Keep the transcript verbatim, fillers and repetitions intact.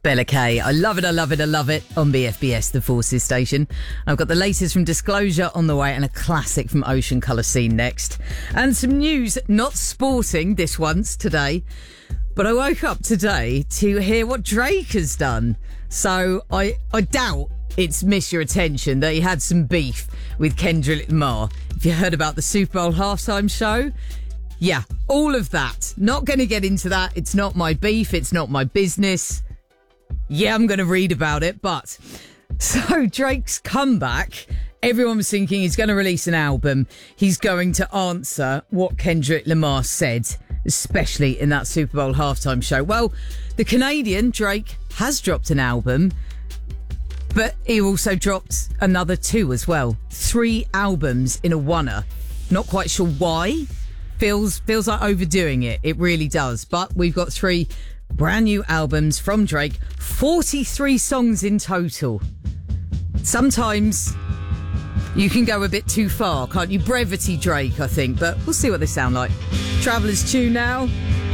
Bella K. I love it, I love it, I love it on B F B S, the Forces station. I've got the latest from Disclosure on the way and a classic from Ocean Colour Scene next. And some news, not sporting this once today, but I woke up today to hear what Drake has done. So I, I doubt it's missed your attention that he had some beef with Kendrick Lamar. If you heard about the Super Bowl halftime show, yeah, all of that. Not going to get into that. It's not my beef. It's not my business. Yeah, I'm going to read about it, but... So, Drake's comeback, everyone was thinking he's going to release an album. He's going to answer what Kendrick Lamar said, especially in that Super Bowl halftime show. Well, the Canadian, Drake, has dropped an album, but he also dropped another two as well. Three albums in a oneer. Not quite sure why. Feels, feels like overdoing it. It really does. But we've got three... brand new albums from Drake, forty-three songs in total. Sometimes you can go a bit too far, can't you? Brevity Drake, I think, but we'll see what they sound like. Traveller's Tune now.